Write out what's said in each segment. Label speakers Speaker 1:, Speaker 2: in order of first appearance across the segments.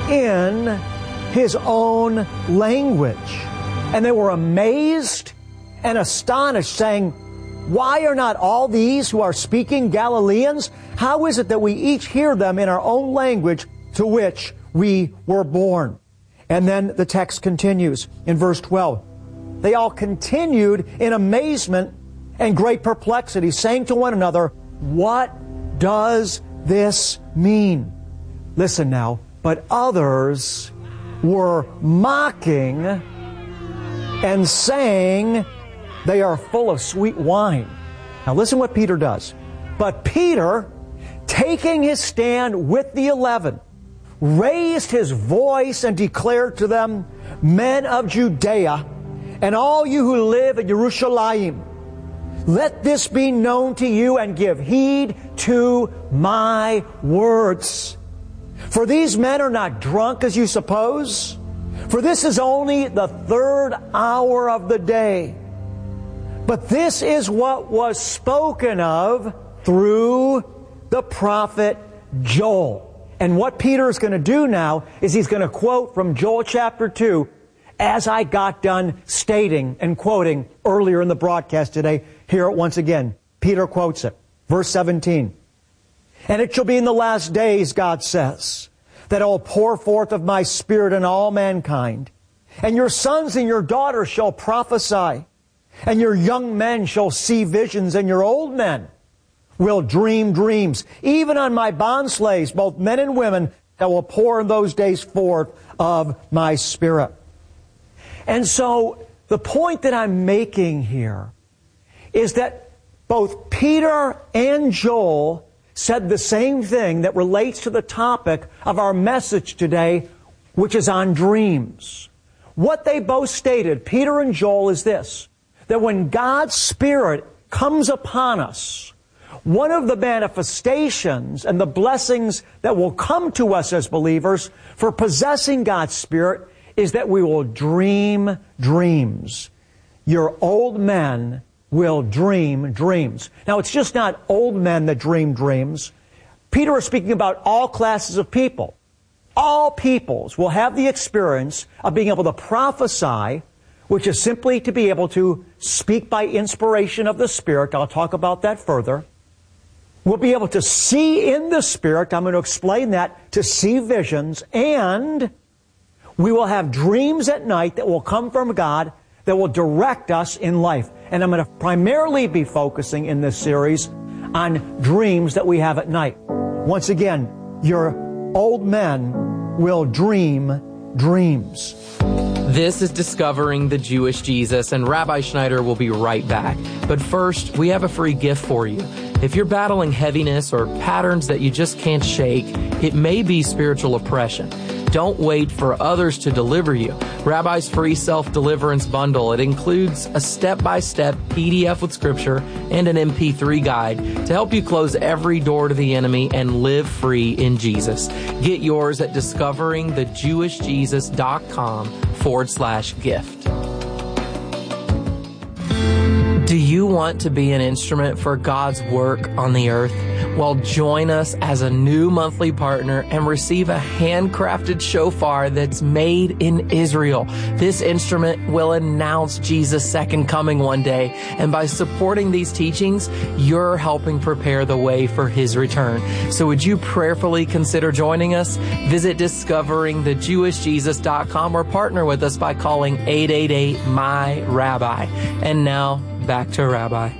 Speaker 1: in his own language. And they were amazed and astonished, saying, "Why are not all these who are speaking Galileans? How is it that we each hear them in our own language to which we were born?" And then the text continues in verse 12. They all continued in amazement and great perplexity, saying to one another, "What does this mean?" Listen now. But others were mocking and saying, "They are full of sweet wine." Now listen what Peter does. But Peter, taking his stand with the 11, raised his voice and declared to them, "Men of Judea, and all you who live in Jerusalem, let this be known to you and give heed to my words. For these men are not drunk as you suppose, for this is only the third hour of the day. But this is what was spoken of through the prophet Joel." And what Peter is going to do now is he's going to quote from Joel chapter 2, as I got done stating and quoting earlier in the broadcast today. Hear it once again. Peter quotes it. Verse 17. "And it shall be in the last days, God says, that I will pour forth of my Spirit on all mankind. And your sons and your daughters shall prophesy. And your young men shall see visions, and your old men will dream dreams. Even on my bondslaves, both men and women, I will pour in those days forth of my Spirit." And so the point that I'm making here is that both Peter and Joel said the same thing that relates to the topic of our message today, which is on dreams. What they both stated, Peter and Joel, is this: that when God's Spirit comes upon us, one of the manifestations and the blessings that will come to us as believers for possessing God's Spirit is that we will dream dreams. Your old men will dream dreams. Now, it's just not old men that dream dreams. Peter is speaking about all classes of people. All peoples will have the experience of being able to prophesy, which is simply to be able to speak by inspiration of the Spirit. I'll talk about that further. We'll be able to see in the Spirit. I'm going to explain that, to see visions. And we will have dreams at night that will come from God that will direct us in life. And I'm going to primarily be focusing in this series on dreams that we have at night. Once again, your old men will dream dreams.
Speaker 2: This is Discovering the Jewish Jesus, and Rabbi Schneider will be right back. But first, we have a free gift for you. If you're battling heaviness or patterns that you just can't shake, it may be spiritual oppression. Don't wait for others to deliver you. Rabbi's free self-deliverance bundle. It includes a step-by-step PDF with scripture and an MP3 guide to help you close every door to the enemy and live free in Jesus. Get yours at discoveringthejewishjesus.com/gift. Do you want to be an instrument for God's work on the earth? Well, join us as a new monthly partner and receive a handcrafted shofar that's made in Israel. This instrument will announce Jesus' second coming one day, and by supporting these teachings, you're helping prepare the way for His return. So would you prayerfully consider joining us? Visit discoveringthejewishjesus.com or partner with us by calling 888-MY-RABBI. And now, back to Rabbi.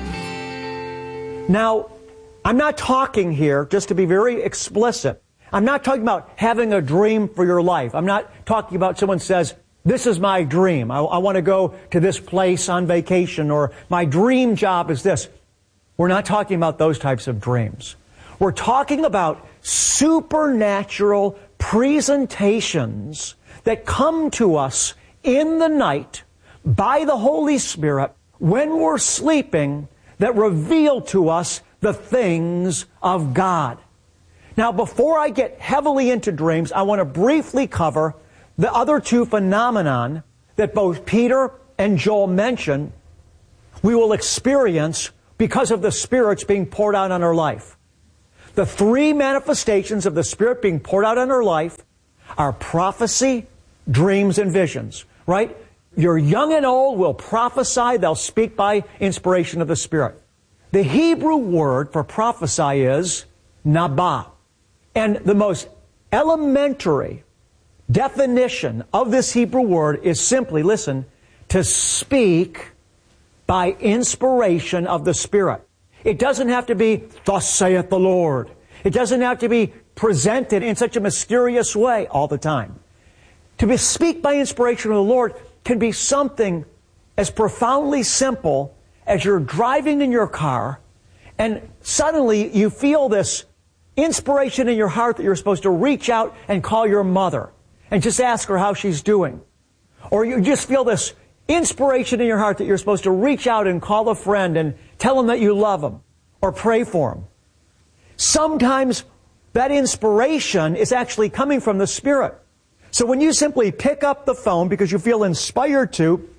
Speaker 1: Now, I'm not talking here, just to be very explicit, I'm not talking about having a dream for your life. I'm not talking about someone says, this is my dream. I want to go to this place on vacation, or my dream job is this. We're not talking about those types of dreams. We're talking about supernatural presentations that come to us in the night by the Holy Spirit when we're sleeping, that reveal to us the things of God. Now, before I get heavily into dreams, I want to briefly cover the other two phenomenon that both Peter and Joel mention we will experience because of the Spirit's being poured out on our life. The three manifestations of the Spirit being poured out on our life are prophecy, dreams, and visions, right? Your young and old will prophesy. They'll speak by inspiration of the Spirit. The Hebrew word for prophesy is nabah. And the most elementary definition of this Hebrew word is simply, listen, to speak by inspiration of the Spirit. It doesn't have to be, thus saith the Lord. It doesn't have to be presented in such a mysterious way all the time. To speak by inspiration of the Lord can be something as profoundly simple as you're driving in your car and suddenly you feel this inspiration in your heart that you're supposed to reach out and call your mother and just ask her how she's doing. Or you just feel this inspiration in your heart that you're supposed to reach out and call a friend and tell them that you love them or pray for them. Sometimes that inspiration is actually coming from the Spirit. So when you simply pick up the phone because you feel inspired to,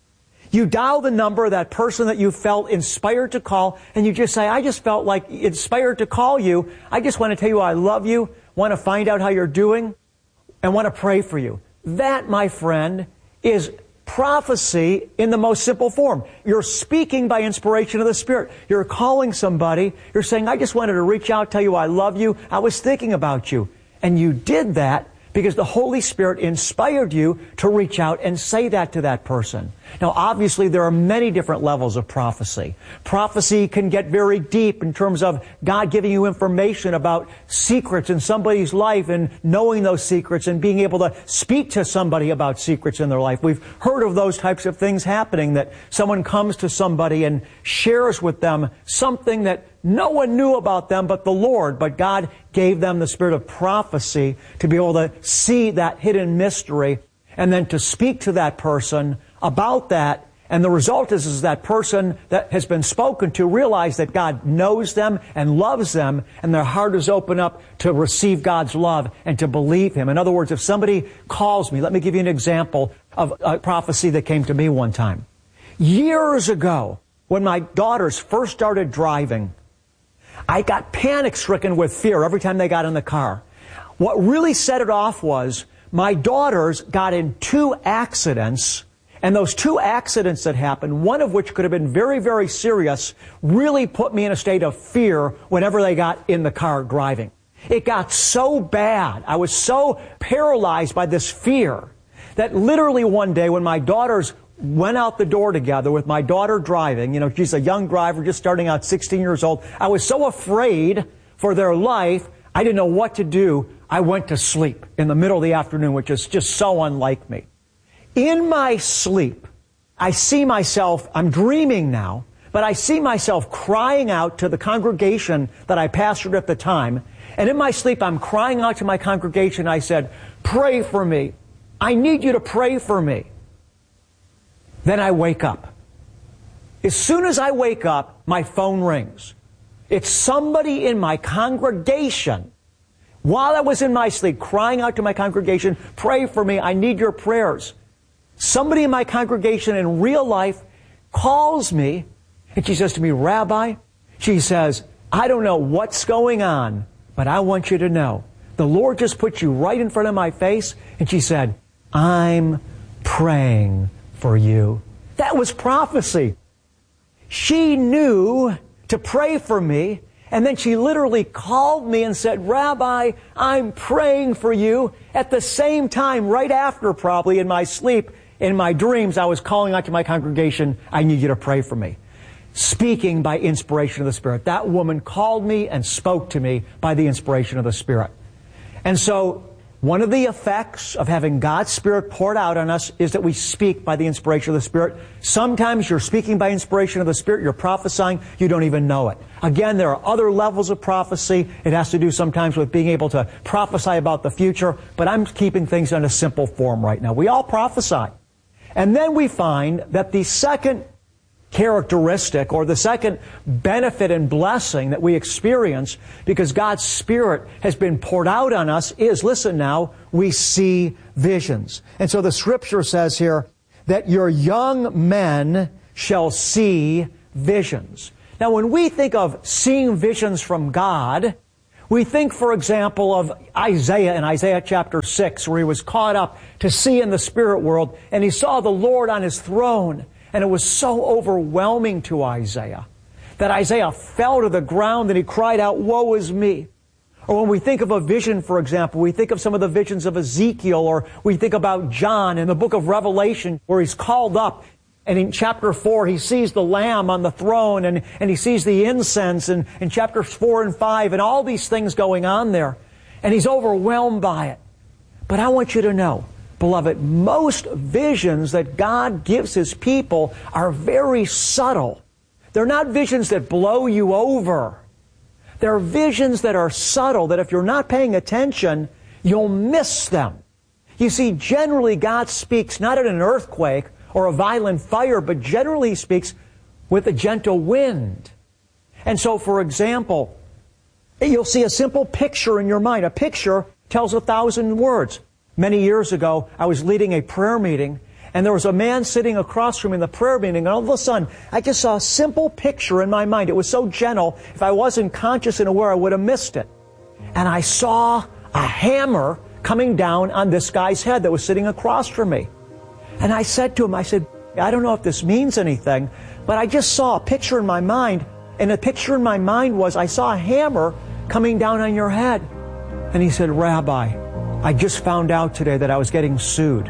Speaker 1: you dial the number of that person that you felt inspired to call, and you just say, I just felt like inspired to call you. I just want to tell you I love you, want to find out how you're doing, and want to pray for you. That, my friend, is prophecy in the most simple form. You're speaking by inspiration of the Spirit. You're calling somebody. You're saying, I just wanted to reach out, tell you I love you. I was thinking about you. And you did that because the Holy Spirit inspired you to reach out and say that to that person. Now, obviously, there are many different levels of prophecy. Prophecy can get very deep in terms of God giving you information about secrets in somebody's life and knowing those secrets and being able to speak to somebody about secrets in their life. We've heard of those types of things happening, that someone comes to somebody and shares with them something that no one knew about them but the Lord, but God gave them the spirit of prophecy to be able to see that hidden mystery and then to speak to that person about that. And the result is that person that has been spoken to realize that God knows them and loves them, and their heart is open up to receive God's love and to believe Him. In other words, if somebody calls me, let me give you an example of a prophecy that came to me one time. Years ago, when my daughters first started driving, I got panic-stricken with fear every time they got in the car. What really set it off was my daughters got in 2 accidents, and those 2 accidents that happened, one of which could have been very, very serious, really put me in a state of fear whenever they got in the car driving. It got so bad, I was so paralyzed by this fear, that literally one day when my daughters went out the door together with my daughter driving, she's a young driver, just starting out, 16 years old. I was so afraid for their life, I didn't know what to do. I went to sleep in the middle of the afternoon, which is just so unlike me. In my sleep, I see myself, I'm dreaming now, but I see myself crying out to the congregation that I pastored at the time. And in my sleep, I'm crying out to my congregation. I said, pray for me. I need you to pray for me. Then I wake up. As soon as I wake up, my phone rings. It's somebody in my congregation. While I was in my sleep, crying out to my congregation, pray for me, I need your prayers. Somebody in my congregation in real life calls me, and she says to me, Rabbi, she says, I don't know what's going on, but I want you to know. The Lord just put you right in front of my face, and she said, I'm praying for you. That was prophecy. She knew to pray for me, and then she literally called me and said, Rabbi, I'm praying for you. At the same time, right after probably in my sleep, in my dreams, I was calling out to my congregation, I need you to pray for me. Speaking by inspiration of the Spirit. That woman called me and spoke to me by the inspiration of the Spirit. And so, one of the effects of having God's Spirit poured out on us is that we speak by the inspiration of the Spirit. Sometimes you're speaking by inspiration of the Spirit, you're prophesying, you don't even know it. Again, there are other levels of prophecy. It has to do sometimes with being able to prophesy about the future, but I'm keeping things in a simple form right now. We all prophesy. And then we find that the second characteristic, or the second benefit and blessing that we experience because God's Spirit has been poured out on us is, listen now, we see visions. And so the Scripture says here that your young men shall see visions. Now when we think of seeing visions from God, We think, for example, of Isaiah in Isaiah chapter 6, where he was caught up to see in the spirit world, and he saw the Lord on his throne, and it was so overwhelming to Isaiah that Isaiah fell to the ground and he cried out, "Woe is me." Or when we think of a vision, for example, we think of some of the visions of Ezekiel, or we think about John in the book of Revelation, where he's called up, and in chapter 4, he sees the Lamb on the throne, and he sees the incense, and in chapters 4 and 5, and all these things going on there. And he's overwhelmed by it. But I want you to know, beloved, most visions that God gives His people are very subtle. They're not visions that blow you over. They're visions that are subtle, that if you're not paying attention, you'll miss them. You see, generally God speaks not in an earthquake or a violent fire, but generally He speaks with a gentle wind. And so, for example, you'll see a simple picture in your mind. A picture tells 1,000 words. Many years ago, I was leading a prayer meeting, and there was a man sitting across from me in the prayer meeting, and all of a sudden, I just saw a simple picture in my mind. It was so gentle, if I wasn't conscious and aware, I would have missed it. And I saw a hammer coming down on this guy's head that was sitting across from me. And I said to him, I said, "I don't know if this means anything, but I just saw a picture in my mind, and the picture in my mind was, I saw a hammer coming down on your head." And he said, "Rabbi, I just found out today that I was getting sued.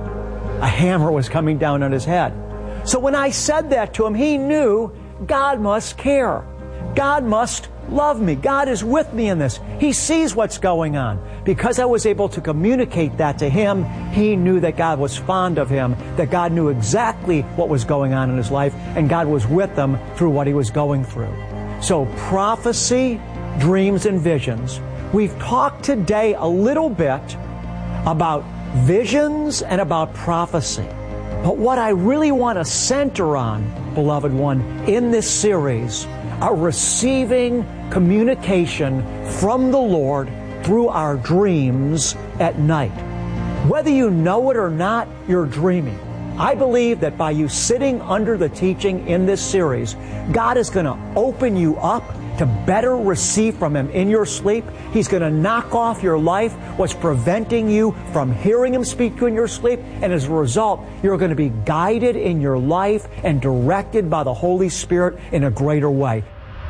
Speaker 1: A hammer was coming down on his head." So when I said that to him, he knew God must care. God must love me. God is with me in this. He sees what's going on. Because I was able to communicate that to him, he knew that God was fond of him, that God knew exactly what was going on in his life, and God was with him through what he was going through. So prophecy, dreams, and visions. We've talked today a little bit about visions and about prophecy. But what I really want to center on, beloved one, in this series are receiving communication from the Lord through our dreams at night. Whether you know it or not, you're dreaming. I believe that by you sitting under the teaching in this series, God is going to open you up to better receive from Him in your sleep. He's going to knock off your life what's preventing you from hearing Him speak to you in your sleep. And as a result, you're going to be guided in your life and directed by the Holy Spirit in a greater way.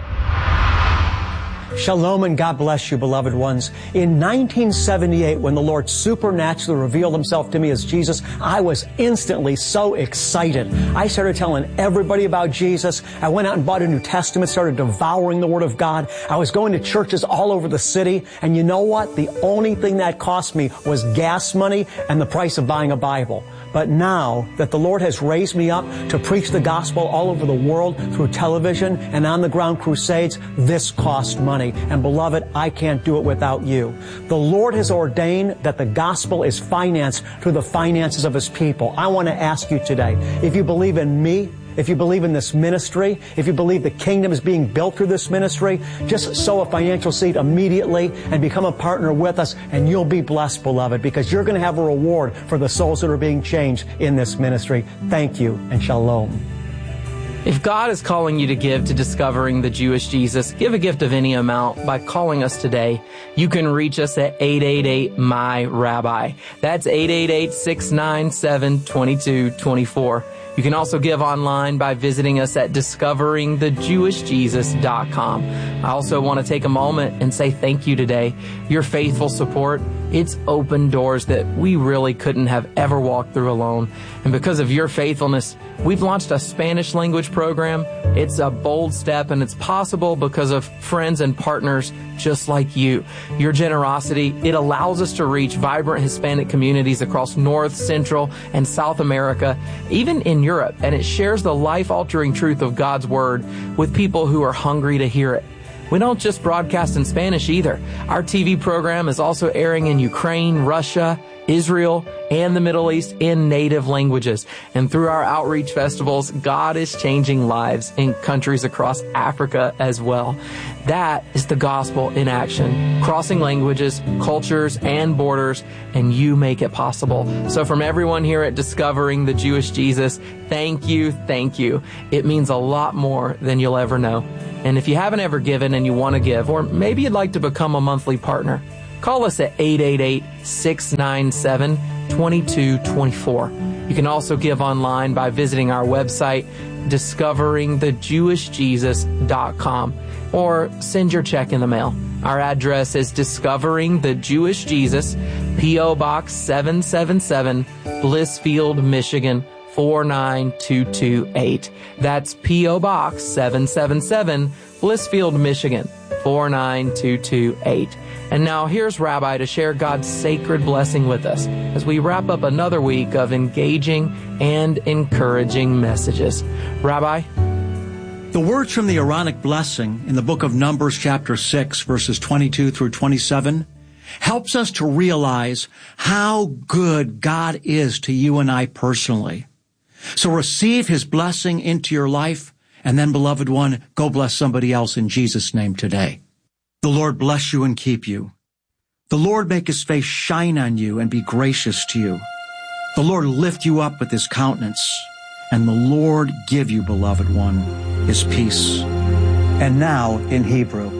Speaker 1: Shalom and God bless you, beloved ones. In 1978, when the Lord supernaturally revealed Himself to me as Jesus, I was instantly so excited. I started telling everybody about Jesus. I went out and bought a New Testament, started devouring the Word of God. I was going to churches all over the city. And you know what? The only thing that cost me was gas money and the price of buying a Bible. But now that the Lord has raised me up to preach the gospel all over the world through television and on-the-ground crusades, this costs money. And beloved, I can't do it without you. The Lord has ordained that the gospel is financed through the finances of His people. I want to ask you today, if you believe in me, if you believe in this ministry, if you believe the kingdom is being built through this ministry, just sow a financial seed immediately and become a partner with us, and you'll be blessed, beloved, because you're going to have a reward for the souls that are being changed in this ministry. Thank you, and shalom.
Speaker 2: If God is calling you to give to discovering the Jewish Jesus, give a gift of any amount by calling us today. You can reach us at 888-MY-RABBI. That's 888-697-2224. You can also give online by visiting us at discoveringthejewishjesus.com. I also want to take a moment and say thank you today. Your faithful support, it's opened doors that we really couldn't have ever walked through alone. And because of your faithfulness, we've launched a Spanish language program. It's a bold step, and it's possible because of friends and partners just like you. Your generosity, it allows us to reach vibrant Hispanic communities across North, Central, and South America, even in Europe, and it shares the life-altering truth of God's Word with people who are hungry to hear it. We don't just broadcast in Spanish either. Our TV program is also airing in Ukraine, Russia, Israel and the Middle East in native languages. And through our outreach festivals, God is changing lives in countries across Africa as well. That is the gospel in action, crossing languages, cultures, and borders, and you make it possible. So from everyone here at Discovering the Jewish Jesus, thank you, thank you. It means a lot more than you'll ever know. And if you haven't ever given and you want to give, or maybe you'd like to become a monthly partner, call us at 888-697-2224. You can also give online by visiting our website, discoveringthejewishjesus.com, or send your check in the mail. Our address is Discovering the Jewish Jesus, P.O. Box 777, Blissfield, Michigan, 49228. That's P.O. Box 777, Blissfield, Michigan, 49228. And now here's Rabbi to share God's sacred blessing with us as we wrap up another week of engaging and encouraging messages. Rabbi?
Speaker 3: The words from the Aaronic blessing in the book of Numbers chapter 6, verses 22 through 27, helps us to realize how good God is to you and I personally. So receive his blessing into your life, and then, beloved one, go bless somebody else in Jesus' name today. The Lord bless you and keep you. The Lord make his face shine on you and be gracious to you. The Lord lift you up with his countenance, and the Lord give you, beloved one, his peace.
Speaker 4: And now in Hebrew.